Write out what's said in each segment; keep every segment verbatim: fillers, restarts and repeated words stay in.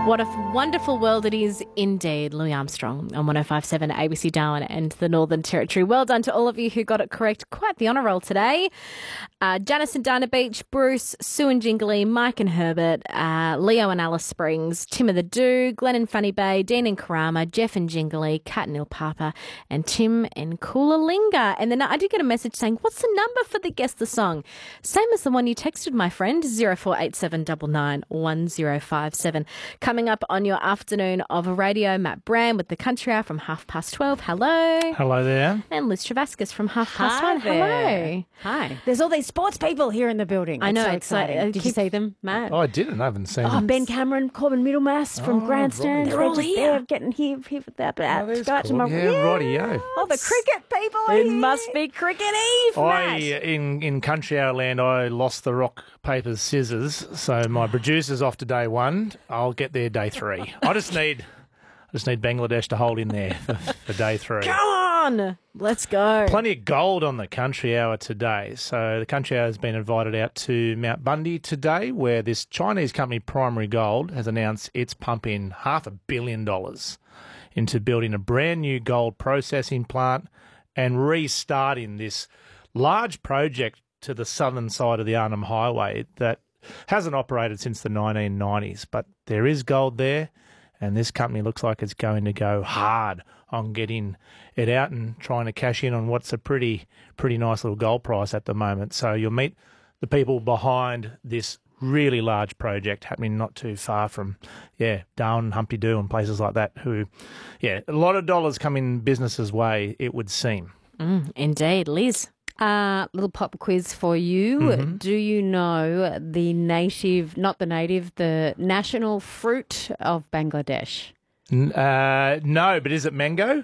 What a wonderful world it is indeed. Louis Armstrong on one oh five point seven A B C Darwin and the Northern Territory. Well done to all of you who got it correct. Quite the honour roll today. Uh, Janice and Dana Beach, Bruce, Sue and Jingly, Mike and Herbert, uh, Leo and Alice Springs, Tim and the Do, Glenn and Funny Bay, Dean and Karama, Jeff and Jingly, Kat and Ilpapa, and Tim and Coolalinga. And then I did get a message saying, what's the number for the Guess the Song? Same as the one you texted, my friend, zero four eight seven nine nine one zero five seven. Coming up on your afternoon of radio, Matt Brand with the Country Hour from half past twelve. Hello. Hello there. And Liz Travascus from half past Hi one. there. Hello. Hi. There's all these sports people here in the building. I It's know, so it's like- exciting. uh, Did you keep- see them, Matt? Oh, I didn't. I haven't seen Oh, them. Ben Cameron, Corbin Middlemass from Oh, Grandstand. right. They're all just here. there getting here, here with that. But Oh, there's go out to Corb. my- Yeah, rightio. All the cricket people are It here. must be cricket eve, I, Matt. in, in Country Hour land, I lost the rock, paper, scissors. So my producer's off to day one. I'll get there day three. I just need... I just need Bangladesh to hold in there for, for day three. Come on. Let's go. Plenty of gold on the Country Hour today. So the Country Hour has been invited out to Mount Bundy today, where this Chinese company, Primary Gold, has announced it's pumping half a billion dollars into building a brand new gold processing plant and restarting this large project to the southern side of the Arnhem Highway that hasn't operated since the nineteen nineties. But there is gold there. And this company looks like it's going to go hard on getting it out and trying to cash in on what's a pretty pretty nice little gold price at the moment. So you'll meet the people behind this really large project happening not too far from, yeah, Darwin, Humpty Doo and places like that who, yeah, a lot of dollars come in business's way, it would seem. Mm, indeed. Liz. Uh, little pop quiz for you. Mm-hmm. Do you know the native, not the native, the national fruit of Bangladesh? N- Uh, no, but is it mango?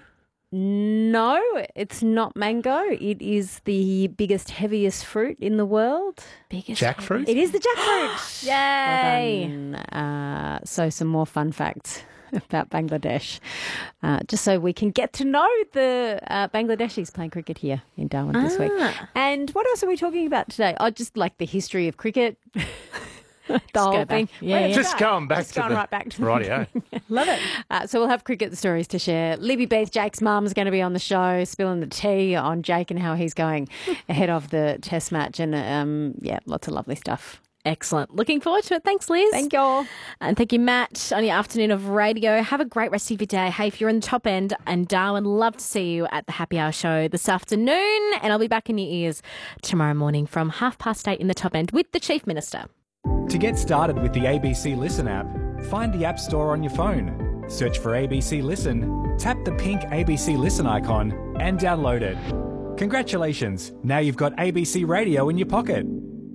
No, it's not mango. It is the biggest, heaviest fruit in the world. Biggest Jackfruit? It is the jackfruit. Yay. Well done. Uh, so some more fun facts about Bangladesh, uh, just so we can get to know the uh, Bangladeshis playing cricket here in Darwin this week. Ah. And what else are we talking about today? I just like the history of cricket. The whole go thing. back. Yeah, Where yeah. did Just it go? going back Just to going the... right back to the Rightio. Love it. Uh, so we'll have cricket stories to share. Libby Beath, Jake's mum's going to be on the show, spilling the tea on Jake and how he's going ahead of the test match. And um, yeah, lots of lovely stuff. Excellent. Looking forward to it. Thanks, Liz. Thank you all. And thank you, Matt, on your afternoon of radio. Have a great rest of your day. Hey, if you're in the top end and Darwin, love to see you at the Happy Hour show this afternoon. And I'll be back in your ears tomorrow morning from half past eight in the top end with the Chief Minister. To get started with the A B C Listen app, find the App Store on your phone. Search for A B C Listen, tap the pink A B C Listen icon and download it. Congratulations, now you've got A B C Radio in your pocket.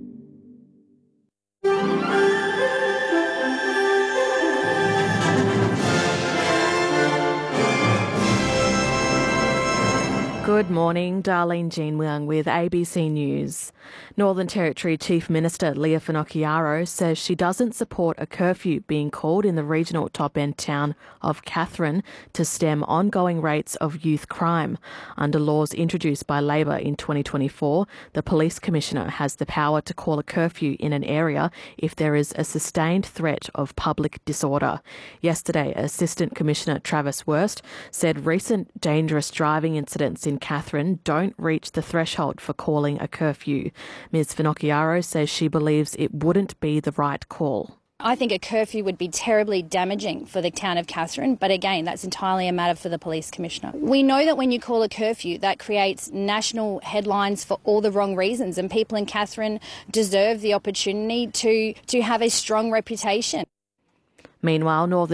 Good morning, Darlene Jean Leung with A B C News. Northern Territory Chief Minister Leah Finocchiaro says she doesn't support a curfew being called in the regional top-end town of Katherine to stem ongoing rates of youth crime. Under laws introduced by Labor in twenty twenty-four, the Police Commissioner has the power to call a curfew in an area if there is a sustained threat of public disorder. Yesterday, Assistant Commissioner Travis Wurst said recent dangerous driving incidents in Katherine don't reach the threshold for calling a curfew. Miz Finocchiaro says she believes it wouldn't be the right call. I think a curfew would be terribly damaging for the town of Katherine, but again, that's entirely a matter for the Police Commissioner. We know that when you call a curfew, that creates national headlines for all the wrong reasons, and people in Katherine deserve the opportunity to, to have a strong reputation. Meanwhile, Northern